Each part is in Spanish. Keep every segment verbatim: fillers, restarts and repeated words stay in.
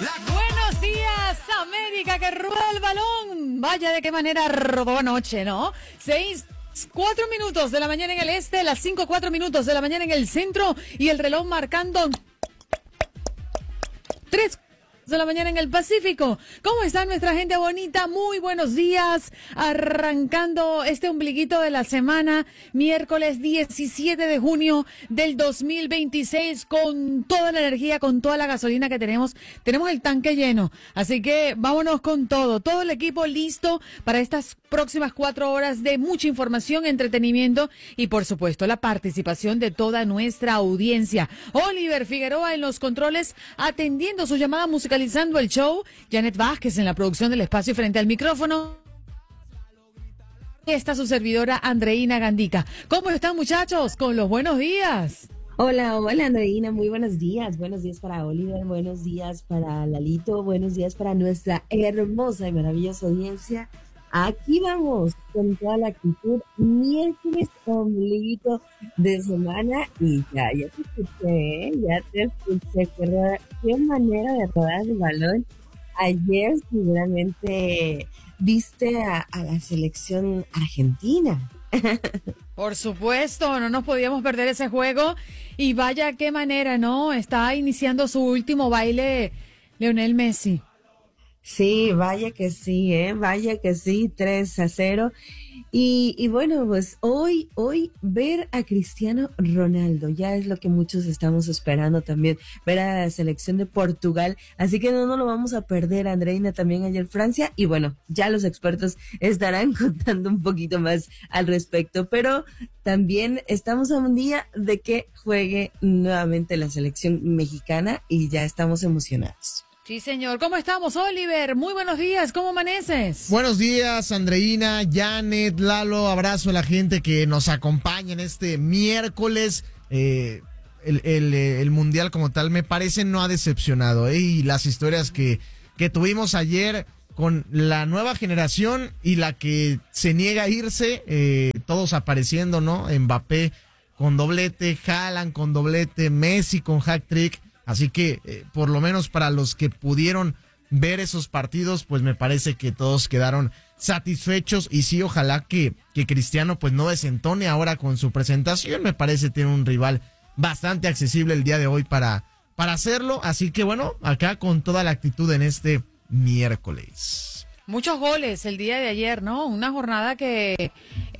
Buenos días, América, que rueda el balón. Vaya de qué manera rodó anoche, ¿no? Seis, cuatro minutos de la mañana en el este, las cinco, cuatro minutos de la mañana en el centro y el reloj marcando tres de la mañana en el Pacífico. ¿Cómo está nuestra gente bonita? Muy buenos días. Arrancando este ombliguito de la semana, miércoles diecisiete de junio del dos mil veintiséis, con toda la energía, con toda la gasolina que tenemos. Tenemos el tanque lleno, así que vámonos con todo. Todo el equipo listo para estas próximas cuatro horas de mucha información, entretenimiento y, por supuesto, la participación de toda nuestra audiencia. Oliver Figueroa en los controles, atendiendo su llamada musical, realizando el show, Janet Vázquez en la producción del espacio frente al micrófono. Está su servidora Andreina Gandica. ¿Cómo están, muchachos? Con los buenos días. Hola, hola Andreina, muy buenos días. Buenos días para Oliver, buenos días para Lalito, buenos días para nuestra hermosa y maravillosa audiencia. Aquí vamos con toda la actitud, miércoles, ombliguito de semana, y ya, ya te escuché, ¿eh? ya te escuché, qué, roda, qué manera de rodar el balón. Ayer seguramente viste a, a la selección argentina. Por supuesto, no nos podíamos perder ese juego, y vaya qué manera, ¿no? Está iniciando su último baile Lionel Messi. Sí, vaya que sí, ¿eh? Vaya que sí, tres a cero. Y, y bueno, pues hoy, hoy ver a Cristiano Ronaldo, ya es lo que muchos estamos esperando también, ver a la selección de Portugal, así que no nos lo vamos a perder, Andreina, también ayer Francia, y bueno, ya los expertos estarán contando un poquito más al respecto, pero también estamos a un día de que juegue nuevamente la selección mexicana y ya estamos emocionados. Sí, señor. ¿Cómo estamos, Oliver? Muy buenos días. ¿Cómo amaneces? Buenos días, Andreina, Janet, Lalo. Abrazo a la gente que nos acompaña en este miércoles. Eh, el, el, el Mundial como tal, me parece, no ha decepcionado, ¿eh? Y las historias que, que tuvimos ayer con la nueva generación y la que se niega a irse, eh, todos apareciendo, ¿no? Mbappé con doblete, Haaland con doblete, Messi con hat-trick. Así que, eh, por lo menos para los que pudieron ver esos partidos, pues me parece que todos quedaron satisfechos. Y sí, ojalá que, que Cristiano pues no desentone ahora con su presentación. Me parece tiene un rival bastante accesible el día de hoy para, para hacerlo. Así que bueno, acá con toda la actitud en este miércoles. Muchos goles el día de ayer, ¿no? Una jornada que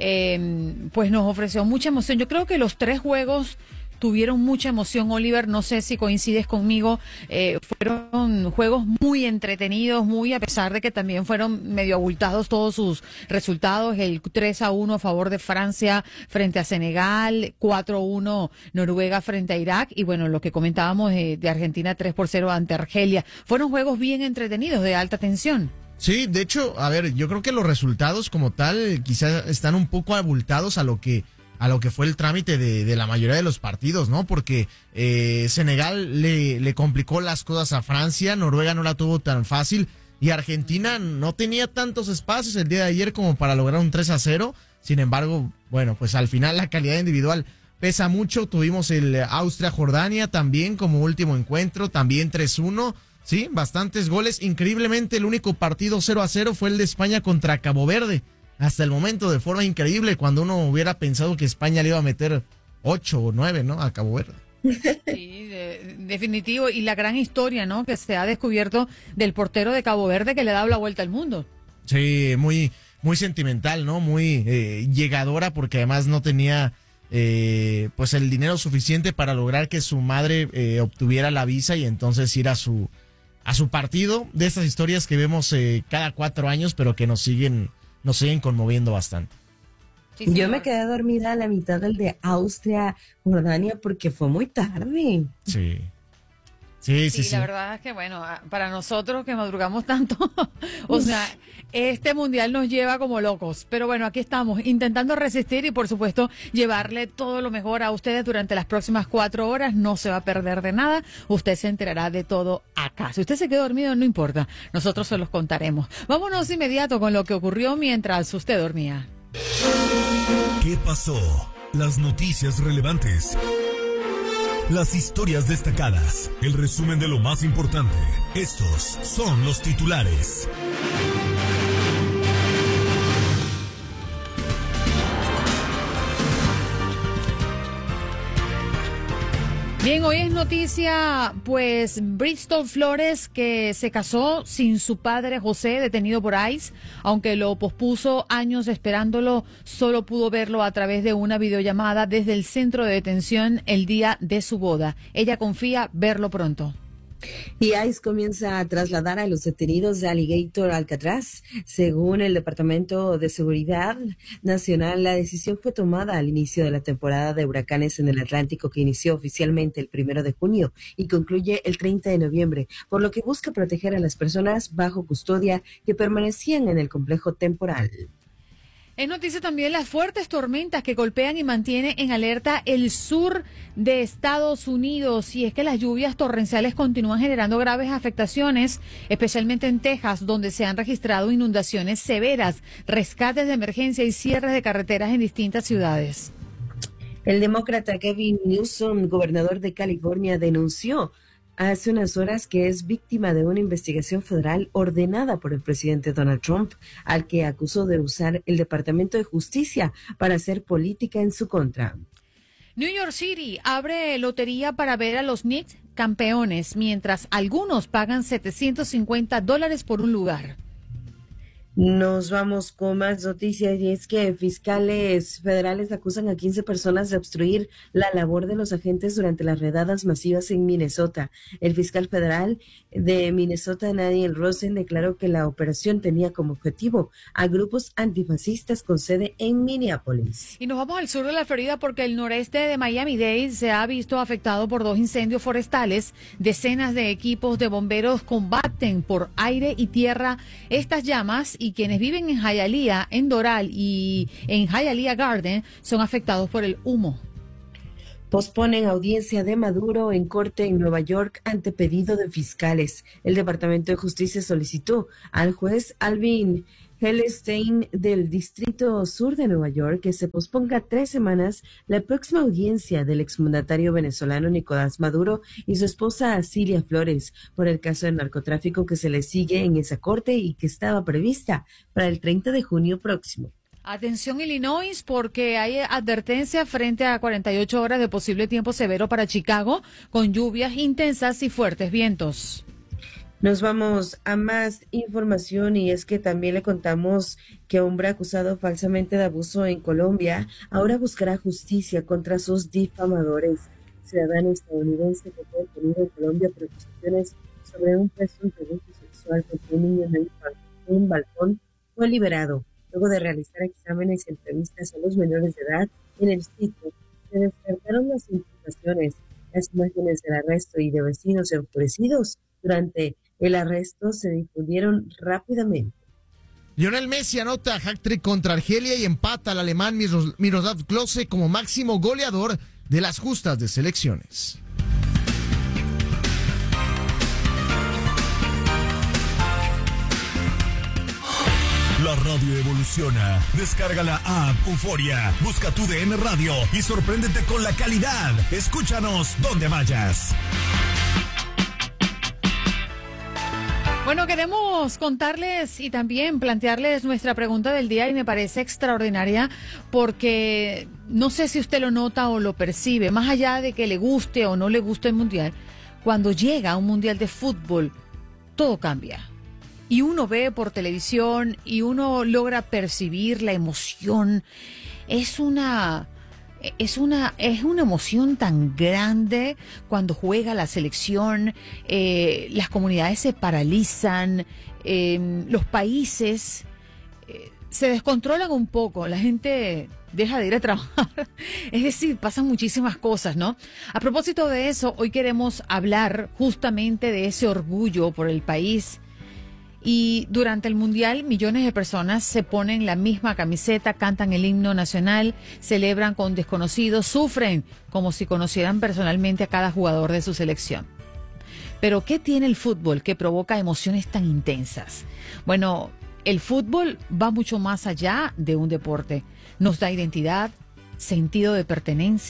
eh, pues nos ofreció mucha emoción. Yo creo que los tres juegos tuvieron mucha emoción, Oliver, no sé si coincides conmigo, eh, fueron juegos muy entretenidos, muy a pesar de que también fueron medio abultados todos sus resultados, el tres a uno a favor de Francia frente a Senegal, cuatro a uno Noruega frente a Irak, y bueno, lo que comentábamos de, de Argentina tres por cero ante Argelia, fueron juegos bien entretenidos, de alta tensión. Sí, de hecho, a ver, yo creo que los resultados como tal quizás están un poco abultados a lo que a lo que fue el trámite de, de la mayoría de los partidos, ¿no? Porque eh, Senegal le, le complicó las cosas a Francia, Noruega no la tuvo tan fácil, y Argentina no tenía tantos espacios el día de ayer como para lograr un tres a cero. Sin embargo, bueno, pues al final la calidad individual pesa mucho. Tuvimos el Austria-Jordania también como último encuentro, también tres uno, sí, bastantes goles. Increíblemente, el único partido cero a cero fue el de España contra Cabo Verde. Hasta el momento, de forma increíble, cuando uno hubiera pensado que España le iba a meter ocho o nueve, ¿no? A Cabo Verde. Sí, de, definitivo. Y la gran historia, ¿no? Que se ha descubierto del portero de Cabo Verde que le ha dado la vuelta al mundo. Sí, muy, muy sentimental, ¿no? Muy eh, llegadora, porque además no tenía eh, pues el dinero suficiente para lograr que su madre eh, obtuviera la visa y entonces ir a su, a su partido. De estas historias que vemos eh, cada cuatro años, pero que nos siguen... nos siguen conmoviendo bastante. Sí, yo me quedé dormida a la mitad del de Austria, Jordania, porque fue muy tarde. Sí. Sí, sí, sí, sí. La verdad es que, bueno, para nosotros que madrugamos tanto, o sea, este mundial nos lleva como locos. Pero bueno, aquí estamos, intentando resistir y, por supuesto, llevarle todo lo mejor a ustedes durante las próximas cuatro horas. No se va a perder de nada. Usted se enterará de todo acá. Si usted se quedó dormido, no importa. Nosotros se los contaremos. Vámonos inmediato con lo que ocurrió mientras usted dormía. ¿Qué pasó? Las noticias relevantes las historias destacadas, el resumen de lo más importante. Estos son los titulares. Bien, hoy es noticia, pues, Bristol Flores, que se casó sin su padre José, detenido por ICE, aunque lo pospuso años esperándolo, solo pudo verlo a través de una videollamada desde el centro de detención el día de su boda. Ella confía verlo pronto. Y ICE comienza a trasladar a los detenidos de Alligator a Alcatraz. Según el Departamento de Seguridad Nacional, la decisión fue tomada al inicio de la temporada de huracanes en el Atlántico, que inició oficialmente el primero de junio y concluye el treinta de noviembre, por lo que busca proteger a las personas bajo custodia que permanecían en el complejo temporal. Es noticia también las fuertes tormentas que golpean y mantienen en alerta el sur de Estados Unidos. Y es que las lluvias torrenciales continúan generando graves afectaciones, especialmente en Texas, donde se han registrado inundaciones severas, rescates de emergencia y cierres de carreteras en distintas ciudades. El demócrata Gavin Newsom, gobernador de California, denunció hace unas horas que es víctima de una investigación federal ordenada por el presidente Donald Trump, al que acusó de usar el Departamento de Justicia para hacer política en su contra. New York City abre lotería para ver a los Knicks campeones, mientras algunos pagan setecientos cincuenta dólares por un lugar. Nos vamos con más noticias, y es que fiscales federales acusan a quince personas de obstruir la labor de los agentes durante las redadas masivas en Minnesota. El fiscal federal de Minnesota, Daniel Rosen, declaró que la operación tenía como objetivo a grupos antifascistas con sede en Minneapolis. Y nos vamos al sur de la Florida porque el noreste de Miami-Dade se ha visto afectado por dos incendios forestales. Decenas de equipos de bomberos combaten por aire y tierra estas llamas, y quienes viven en Hialeah, en Doral y en Hialeah Garden son afectados por el humo. Posponen audiencia de Maduro en corte en Nueva York ante pedido de fiscales. El Departamento de Justicia solicitó al juez Alvin Hellerstein del Distrito Sur de Nueva York que se posponga tres semanas la próxima audiencia del exmandatario venezolano Nicolás Maduro y su esposa Cilia Flores por el caso de narcotráfico que se le sigue en esa corte y que estaba prevista para el treinta de junio próximo. Atención Illinois, porque hay advertencia frente a cuarenta y ocho horas de posible tiempo severo para Chicago, con lluvias intensas y fuertes vientos. Nos vamos a más información, y es que también le contamos que hombre acusado falsamente de abuso en Colombia ahora buscará justicia contra sus difamadores. Ciudadano estadounidense que fue detenido en Colombia por acusaciones sobre un presunto abuso sexual contra un niño en un balcón fue liberado. Luego de realizar exámenes y entrevistas a los menores de edad en el sitio, se descartaron las imputaciones. Las imágenes del arresto y de vecinos enfurecidos durante el arresto se difundieron rápidamente. Lionel Messi anota hat-trick contra Argelia y empata al alemán Miros- Miroslav Klose como máximo goleador de las justas de selecciones. La radio evoluciona. Descarga la app Euforia. Busca tu D N Radio y sorpréndete con la calidad. Escúchanos donde vayas. Bueno, queremos contarles y también plantearles nuestra pregunta del día, y me parece extraordinaria porque no sé si usted lo nota o lo percibe, más allá de que le guste o no le guste el mundial, cuando llega un mundial de fútbol, todo cambia. Y uno ve por televisión y uno logra percibir la emoción. Es una... Es una, es una emoción tan grande cuando juega la selección, eh, las comunidades se paralizan, eh, los países eh, se descontrolan un poco, la gente deja de ir a trabajar, es decir, pasan muchísimas cosas, ¿no? A propósito de eso, hoy queremos hablar justamente de ese orgullo por el país. Y durante el Mundial, millones de personas se ponen la misma camiseta, cantan el himno nacional, celebran con desconocidos, sufren como si conocieran personalmente a cada jugador de su selección. Pero ¿qué tiene el fútbol que provoca emociones tan intensas? Bueno, el fútbol va mucho más allá de un deporte. Nos da identidad, sentido de pertenencia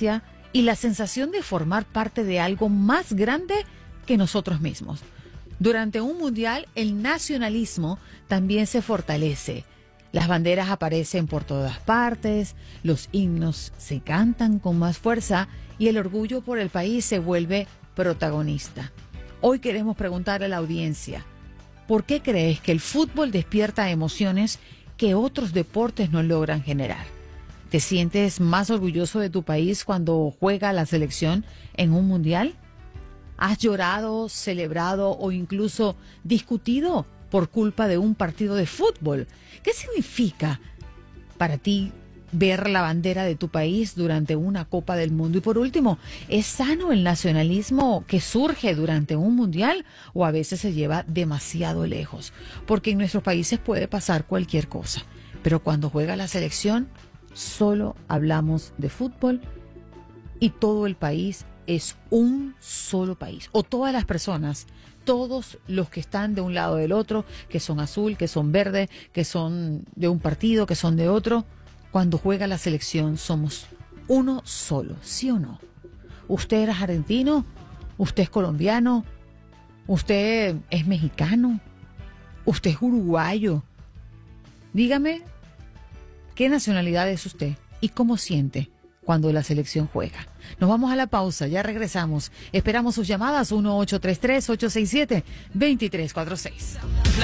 y la sensación de formar parte de algo más grande que nosotros mismos. Durante un mundial, el nacionalismo también se fortalece. Las banderas aparecen por todas partes, los himnos se cantan con más fuerza y el orgullo por el país se vuelve protagonista. Hoy queremos preguntarle a la audiencia, ¿por qué crees que el fútbol despierta emociones que otros deportes no logran generar? ¿Te sientes más orgulloso de tu país cuando juega la selección en un mundial? ¿Has llorado, celebrado o incluso discutido por culpa de un partido de fútbol? ¿Qué significa para ti ver la bandera de tu país durante una Copa del Mundo? Y por último, ¿es sano el nacionalismo que surge durante un mundial o a veces se lleva demasiado lejos? Porque en nuestros países puede pasar cualquier cosa, pero cuando juega la selección solo hablamos de fútbol y todo el país es un solo país, o todas las personas, todos los que están de un lado del otro, que son azul, que son verde, que son de un partido, que son de otro. Cuando juega la selección somos uno solo, ¿sí o no? ¿Usted es argentino? ¿Usted es colombiano? ¿Usted es mexicano? ¿Usted es uruguayo? Dígame, ¿qué nacionalidad es usted? ¿Y cómo siente cuando la selección juega? Nos vamos a la pausa, ya regresamos. Esperamos sus llamadas uno ocho tres tres, ocho seis siete, dos tres cuatro seis.